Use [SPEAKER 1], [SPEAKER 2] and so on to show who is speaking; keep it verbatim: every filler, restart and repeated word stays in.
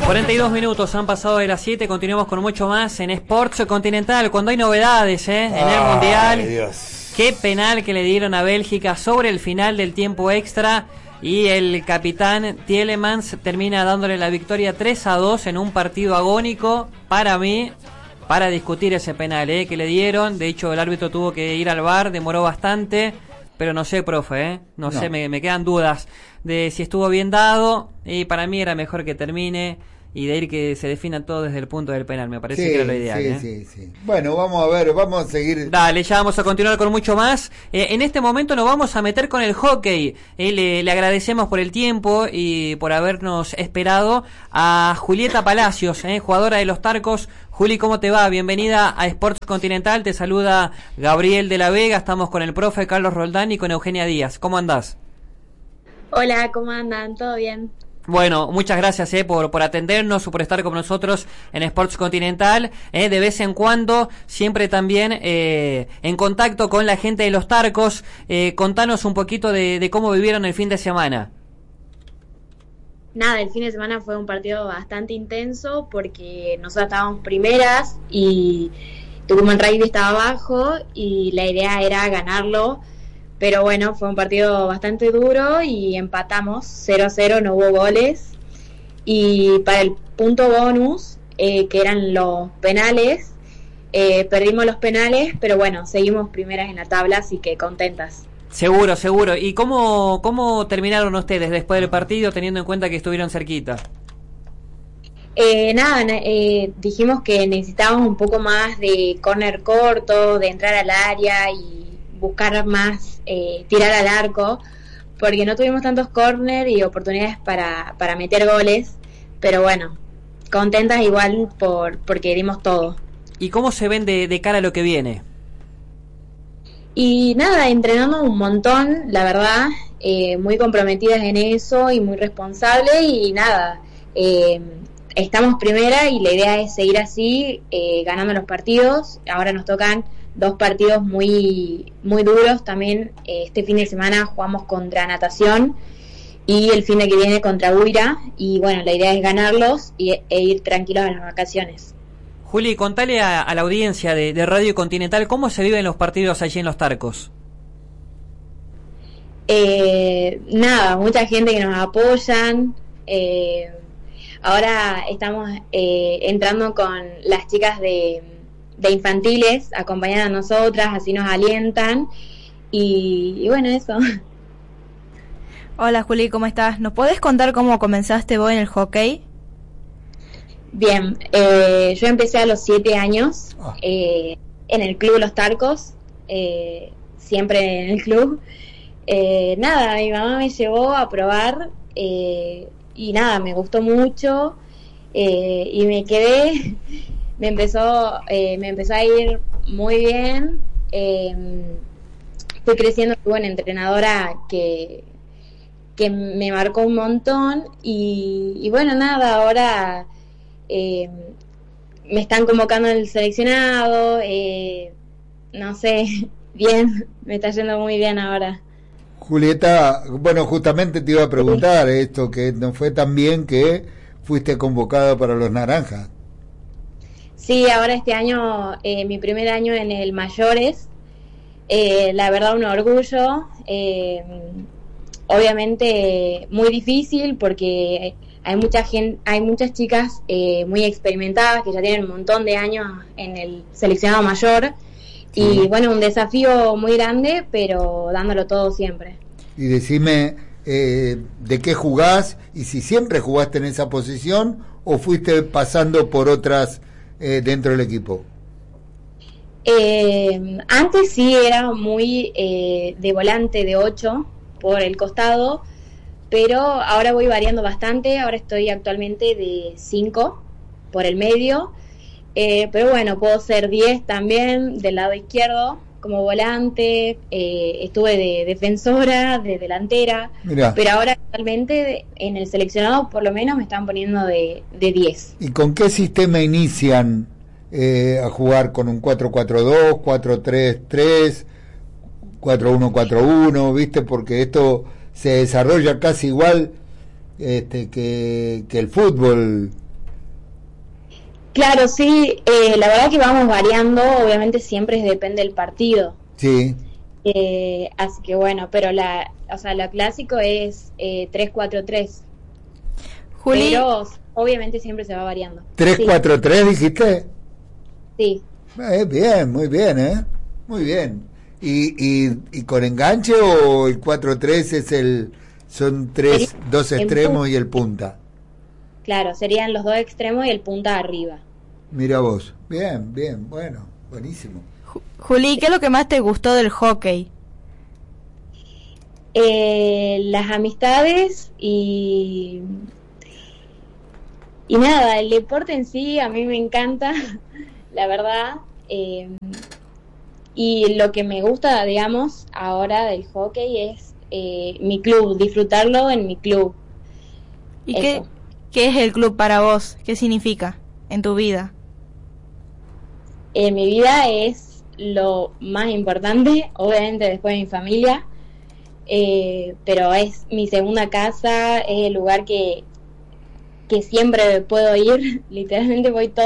[SPEAKER 1] cuarenta y dos minutos han pasado de las siete, continuamos con mucho más en Sports Continental, cuando hay novedades ¿eh? en el Mundial.
[SPEAKER 2] Dios.
[SPEAKER 1] Qué penal que le dieron a Bélgica sobre el final del tiempo extra y el capitán Tielemans termina dándole la victoria tres a dos en un partido agónico para mí, para discutir ese penal ¿eh? que le dieron. De hecho el árbitro tuvo que ir al V A R, demoró bastante, pero no sé, profe, ¿eh? no, no sé, me, me quedan dudas de si estuvo bien dado, y para mí era mejor que termine y de ir que se defina todo desde el punto del penal, me parece
[SPEAKER 2] sí,
[SPEAKER 1] que era lo ideal.
[SPEAKER 2] Sí,
[SPEAKER 1] ¿eh?
[SPEAKER 2] sí, sí. Bueno, vamos a ver, vamos a seguir.
[SPEAKER 1] Dale, ya vamos a continuar con mucho más. Eh, en este momento nos vamos a meter con el hockey. Eh, le, le agradecemos por el tiempo y por habernos esperado a Julieta Palacios, eh, jugadora de los Tarcos. Juli, ¿cómo te va? Bienvenida a Sports Continental. Te saluda Gabriel de la Vega. Estamos con el profe Carlos Roldán y con Eugenia Díaz. ¿Cómo andás?
[SPEAKER 3] Hola, ¿cómo andan? ¿Todo bien?
[SPEAKER 1] Bueno, muchas gracias eh, por, por atendernos, por estar con nosotros en Sports Continental. Eh, de vez en cuando, siempre también eh, en contacto con la gente de los Tarcos. Eh, contanos un poquito de, de cómo vivieron el fin de semana.
[SPEAKER 3] Nada, el fin de semana fue un partido bastante intenso porque nosotros estábamos primeras y Tucumán Rugby estaba abajo y la idea era ganarlo. Pero bueno, fue un partido bastante duro y empatamos cero a cero, no hubo goles. Y para el punto bonus, eh, que eran los penales, eh, perdimos los penales, pero bueno, seguimos primeras en la tabla, así que contentas.
[SPEAKER 1] Seguro, seguro. ¿Y cómo, cómo terminaron ustedes después del partido, teniendo en cuenta que estuvieron cerquita?
[SPEAKER 3] Eh, nada, eh, dijimos que necesitábamos un poco más de córner corto, de entrar al área y buscar más, eh, tirar al arco, porque no tuvimos tantos córner y oportunidades para, para meter goles, pero bueno, contentas igual por porque dimos todo.
[SPEAKER 1] ¿Y cómo se ven de, de cara a lo que viene?
[SPEAKER 3] Y nada, entrenando un montón, la verdad, eh, muy comprometidas en eso y muy responsables y nada, eh, estamos primera y la idea es seguir así, eh, ganando los partidos. Ahora nos tocan dos partidos muy muy duros también. Este fin de semana jugamos contra Natación y el fin de que viene contra Huira y bueno, la idea es ganarlos y, e ir tranquilos a las vacaciones.
[SPEAKER 1] Juli, contale a, a la audiencia de, de Radio Continental cómo se viven los partidos allí en los Tarcos.
[SPEAKER 3] Eh, nada, mucha gente que nos apoyan. Eh, ahora estamos eh, entrando con las chicas de de infantiles, acompañan a nosotras, así nos alientan y, y bueno, eso.
[SPEAKER 4] Hola Juli, ¿cómo estás? ¿Nos podés contar cómo comenzaste vos en el hockey?
[SPEAKER 3] Bien, eh, yo empecé a los siete años eh, en el club Los Tarcos, eh, siempre en el club. Eh, nada, mi mamá me llevó a probar eh, y nada, me gustó mucho eh, y me quedé. Me empezó, eh, me empezó a ir muy bien. Eh, fui creciendo, tuve una entrenadora que, que me marcó un montón y, y bueno, nada, ahora eh, me están convocando en el seleccionado, eh, no sé, bien, me está yendo muy bien ahora.
[SPEAKER 2] Julieta, bueno, justamente te iba a preguntar esto, que no fue tan bien que fuiste convocada para los Naranjas.
[SPEAKER 3] Sí, ahora este año, eh, mi primer año en el Mayores, eh, la verdad un orgullo, eh, obviamente muy difícil porque hay mucha gente, hay muchas chicas eh, muy experimentadas que ya tienen un montón de años en el seleccionado mayor y sí. Bueno, un desafío muy grande, pero dándolo todo siempre.
[SPEAKER 2] Y decime, eh, ¿de qué jugás? Y si siempre jugaste en esa posición o fuiste pasando por otras Eh, dentro del equipo.
[SPEAKER 3] Eh, antes sí era muy eh, de volante de ocho por el costado, pero ahora voy variando bastante. Ahora estoy actualmente de cinco por el medio, eh, pero bueno, puedo ser diez también del lado izquierdo como volante. Eh, estuve de defensora, de delantera. Mirá. Pero ahora actualmente en el seleccionado por lo menos me están poniendo de, de diez.
[SPEAKER 2] ¿Y con qué sistema inician eh, a jugar? ¿Con un cuatro cuatro dos, cuatro tres tres, cuatro uno cuatro uno? ¿Viste? Porque esto se desarrolla casi igual este, que, que el fútbol
[SPEAKER 3] Claro, sí, eh, la verdad que vamos variando, obviamente siempre depende del partido.
[SPEAKER 2] Sí.
[SPEAKER 3] Eh, así que bueno, pero la, o sea, lo clásico es eh, tres cuatro tres.
[SPEAKER 4] Juli,
[SPEAKER 3] Pero obviamente siempre se va variando.
[SPEAKER 2] ¿tres cuatro tres dijiste?
[SPEAKER 3] Sí.
[SPEAKER 2] Eh, bien, muy bien, ¿eh? Muy bien. ¿Y, y, y con enganche o el cuatro tres es el son tres, dos extremos y el punta?
[SPEAKER 3] Claro, serían los dos extremos y el punta arriba.
[SPEAKER 2] Mira vos. Bien, bien, bueno, buenísimo.
[SPEAKER 4] Juli, ¿qué es lo que más te gustó del hockey?
[SPEAKER 3] Eh, las amistades y y nada, el deporte en sí a mí me encanta, la verdad. Eh, y lo que me gusta, digamos, ahora del hockey es eh, mi club, disfrutarlo en mi club.
[SPEAKER 4] ¿Y qué, qué es el club para vos? ¿Qué significa en tu vida?
[SPEAKER 3] En mi vida es lo más importante, obviamente después de mi familia, eh, pero es mi segunda casa, es el lugar que, que siempre puedo ir, literalmente voy todo